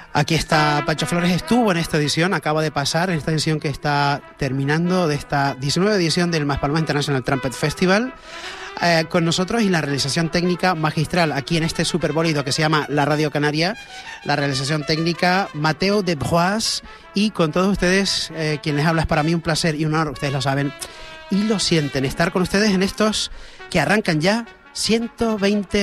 Aquí está Pancho Flores, estuvo en esta edición, acaba de pasar en esta edición que está terminando de esta 19 edición del Maspalomas International Trumpet Festival, con nosotros, y la realización técnica magistral aquí en este superbólido que se llama La Radio Canaria, la realización técnica Mateo de Broas, y con todos ustedes, quien les habla, es para mí un placer y un honor, ustedes lo saben y lo sienten, estar con ustedes en estos que arrancan ya 120